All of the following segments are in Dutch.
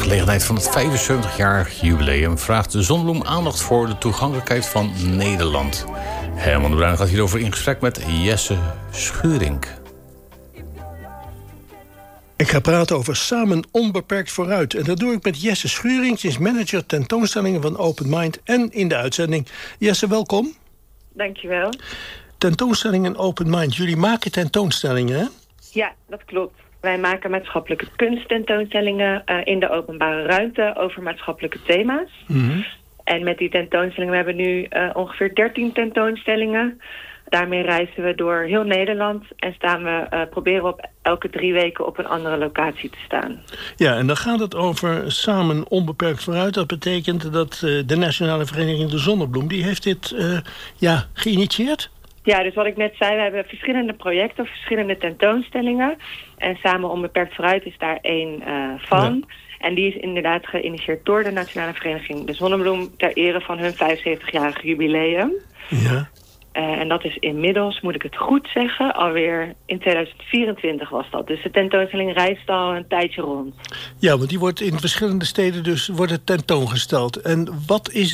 gelegenheid van het 75-jarig jubileum vraagt de Zonnebloem aandacht voor de toegankelijkheid van Nederland. Herman de Bruin gaat hierover in gesprek met Jesse Schuurink. Ik ga praten over Samen Onbeperkt Vooruit. En dat doe ik met Jesse Schuurink, die is manager tentoonstellingen van Open Mind en in de uitzending. Jesse, welkom. Dankjewel. Tentoonstellingen Open Mind. Jullie maken tentoonstellingen, hè? Ja, dat klopt. Wij maken maatschappelijke kunsttentoonstellingen in de openbare ruimte over maatschappelijke thema's. Mm-hmm. En met die tentoonstellingen, we hebben nu ongeveer 13 tentoonstellingen. Daarmee reizen we door heel Nederland en proberen we op elke 3 weken op een andere locatie te staan. Ja, en dan gaat het over Samen Onbeperkt Vooruit. Dat betekent dat de Nationale Vereniging de Zonnebloem, die heeft dit geïnitieerd? Ja, dus wat ik net zei, we hebben verschillende projecten, verschillende tentoonstellingen. En Samen Onbeperkt Vooruit is daar één van. Ja. En die is inderdaad geïnitieerd door de Nationale Vereniging de Zonnebloem ter ere van hun 75-jarig jubileum. Ja. En dat is inmiddels, moet ik het goed zeggen, alweer in 2024 was dat. Dus de tentoonstelling reist al een tijdje rond. Ja, want die wordt in verschillende steden dus tentoongesteld. En wat is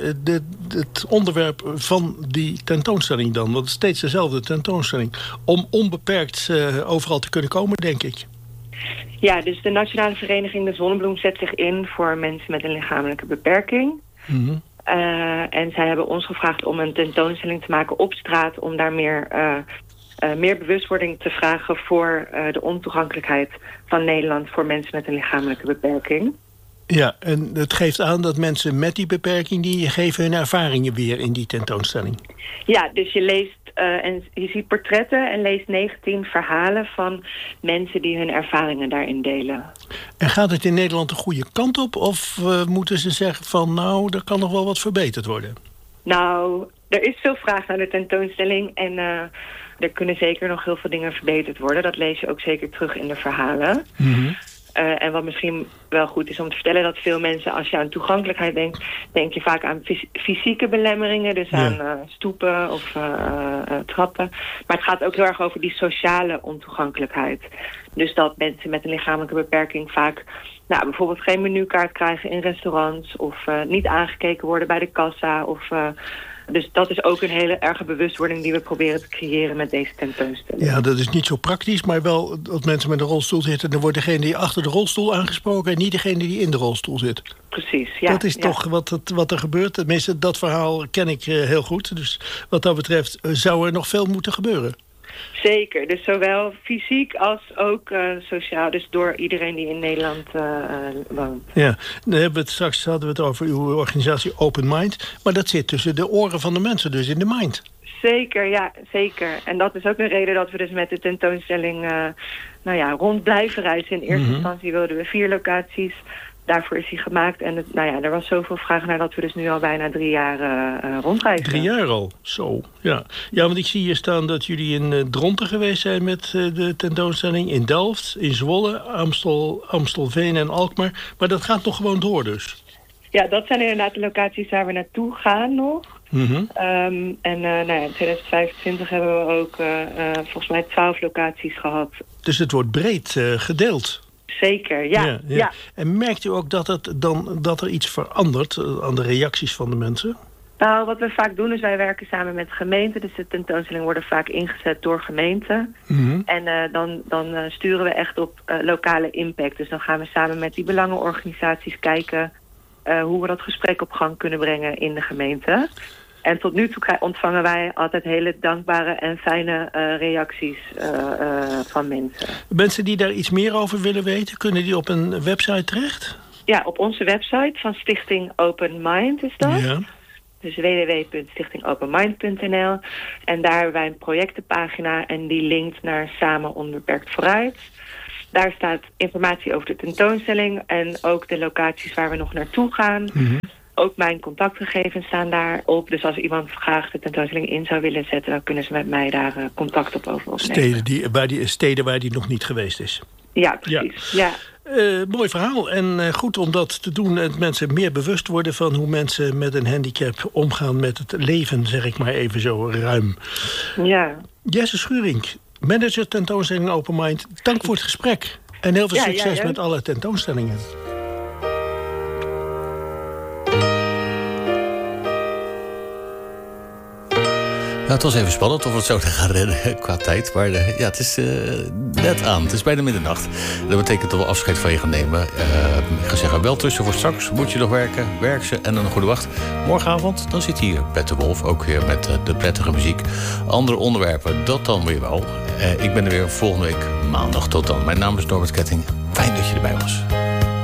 het onderwerp van die tentoonstelling dan? Want het is steeds dezelfde tentoonstelling. Om onbeperkt overal te kunnen komen, denk ik. Ja, dus de Nationale Vereniging de Zonnebloem zet zich in voor mensen met een lichamelijke beperking. Mm-hmm. En zij hebben ons gevraagd om een tentoonstelling te maken op straat, om daar meer bewustwording te vragen voor de ontoegankelijkheid van Nederland voor mensen met een lichamelijke beperking. Ja, en het geeft aan dat mensen met die beperking, die geven hun ervaringen weer in die tentoonstelling. Ja, dus je leest en je ziet portretten en leest 19 verhalen van mensen die hun ervaringen daarin delen. En gaat het in Nederland de goede kant op? Of moeten ze zeggen van nou, er kan nog wel wat verbeterd worden? Nou, er is veel vraag naar de tentoonstelling en er kunnen zeker nog heel veel dingen verbeterd worden. Dat lees je ook zeker terug in de verhalen. Mm-hmm. En wat misschien wel goed is om te vertellen, dat veel mensen, als je aan toegankelijkheid denkt, denk je vaak aan fysieke belemmeringen, dus aan stoepen of trappen. Maar het gaat ook heel erg over die sociale ontoegankelijkheid. Dus dat mensen met een lichamelijke beperking vaak bijvoorbeeld geen menukaart krijgen in restaurants of niet aangekeken worden bij de kassa of... Dus dat is ook een hele erge bewustwording die we proberen te creëren met deze tentoonstelling. Ja, dat is niet zo praktisch, maar wel dat mensen met een rolstoel zitten. Dan wordt degene die achter de rolstoel aangesproken en niet degene die in de rolstoel zit. Precies, ja. Dat is toch wat er gebeurt. Tenminste, dat verhaal ken ik heel goed. Dus wat dat betreft zou er nog veel moeten gebeuren. Zeker, dus zowel fysiek als ook sociaal. Dus door iedereen die in Nederland woont. Ja, straks hadden we het over uw organisatie Open Mind. Maar dat zit tussen de oren van de mensen, dus in de mind. Zeker, ja, zeker. En dat is ook een reden dat we dus met de tentoonstelling rond blijven reizen. In eerste instantie wilden we 4 locaties. Daarvoor is hij gemaakt. En er was zoveel vraag naar dat we dus nu al bijna 3 jaar rondreizen. 3 jaar al? Zo, ja. Ja, want ik zie hier staan dat jullie in Dronten geweest zijn met de tentoonstelling. In Delft, in Zwolle, Amstelveen en Alkmaar. Maar dat gaat nog gewoon door dus? Ja, dat zijn inderdaad de locaties waar we naartoe gaan nog. Mm-hmm. In 2025 hebben we ook volgens mij 12 locaties gehad. Dus het wordt breed gedeeld? Zeker, ja. En merkt u ook dat er iets verandert aan de reacties van de mensen? Nou, wat we vaak doen is wij werken samen met gemeenten. Dus de tentoonstellingen worden vaak ingezet door gemeenten. Mm-hmm. En dan sturen we echt op lokale impact. Dus dan gaan we samen met die belangenorganisaties kijken hoe we dat gesprek op gang kunnen brengen in de gemeente. En tot nu toe ontvangen wij altijd hele dankbare en fijne reacties van mensen. Mensen die daar iets meer over willen weten, kunnen die op een website terecht? Ja, op onze website van Stichting Open Mind is dat. Ja. Dus www.stichtingopenmind.nl. En daar hebben wij een projectenpagina en die linkt naar Samen Onbeperkt Vooruit. Daar staat informatie over de tentoonstelling en ook de locaties waar we nog naartoe gaan. Mm-hmm. Ook mijn contactgegevens staan daarop. Dus als iemand graag de tentoonstelling in zou willen zetten, dan kunnen ze met mij daar contact op over opnemen. Steden waar die nog niet geweest is. Ja, precies. Ja. Mooi verhaal en goed om dat te doen. En mensen meer bewust worden van hoe mensen met een handicap omgaan met het leven, zeg ik maar even zo ruim. Ja. Jesse Schuurink, manager tentoonstelling Open Mind. Dank voor het gesprek. En heel veel succes met alle tentoonstellingen. Ja, het was even spannend of we het zouden gaan redden qua tijd. Maar het is net aan. Het is bijna middernacht. Dat betekent dat we afscheid van je gaan nemen. Ik ga zeggen, wel tussen voor straks. Moet je nog werken, werk ze en een goede wacht. Morgenavond, dan zit hier Bert de Wolf. Ook weer met de prettige muziek. Andere onderwerpen, dat dan weer wel. Ik ben er weer volgende week maandag. Tot dan. Mijn naam is Norbert Ketting. Fijn dat je erbij was.